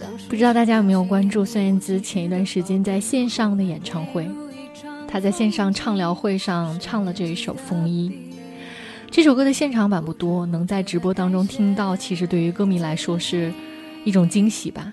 不知道大家有没有关注孙燕姿前一段时间在线上的演唱会，她在线上畅聊会上唱了这一首《风衣》。这首歌的现场版不多，能在直播当中听到，其实对于歌迷来说是一种惊喜吧。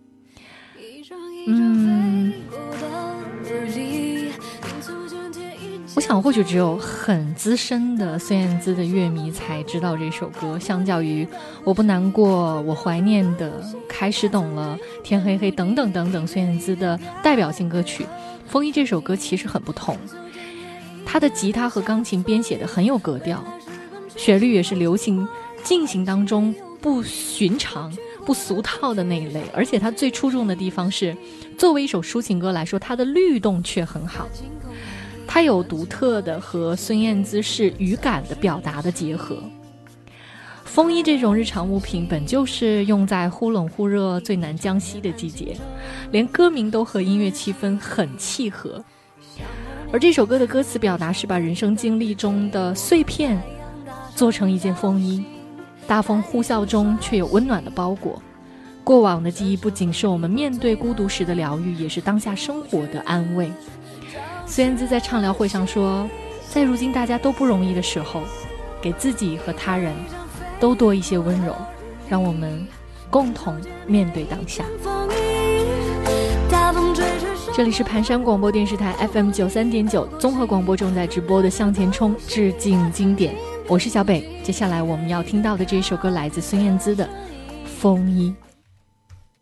我想或许只有很资深的孙燕姿的乐迷才知道这首歌，相较于我不难过、我怀念的、开始懂了、天黑黑等等等等孙燕姿的代表性歌曲，《风衣》这首歌其实很不同。它的吉他和钢琴编写的很有格调，旋律也是流行进行当中不寻常不俗套的那一类，而且它最出众的地方是，作为一首抒情歌来说，它的律动却很好，它有独特的和孙燕姿式语感的表达的结合。风衣这种日常物品本就是用在忽冷忽热最难将息的季节，连歌名都和音乐气氛很契合。而这首歌的歌词表达是把人生经历中的碎片做成一件风衣，大风呼啸中却有温暖的包裹。过往的记忆不仅是我们面对孤独时的疗愈，也是当下生活的安慰。孙燕姿在畅聊会上说，在如今大家都不容易的时候，给自己和他人都多一些温柔，让我们共同面对当下。这里是盘山广播电视台 FM 93.9综合广播正在直播的向前冲致敬经典，我是小北。接下来我们要听到的这首歌来自孙燕姿的《风衣》。